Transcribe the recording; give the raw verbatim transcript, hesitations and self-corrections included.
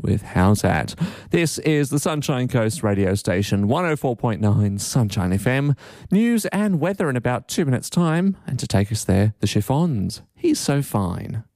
with How's That? This is the Sunshine Coast radio station, one oh four point nine Sunshine F M. News and weather in about two minutes' time. And to take us there, the Chiffons. He's so fine.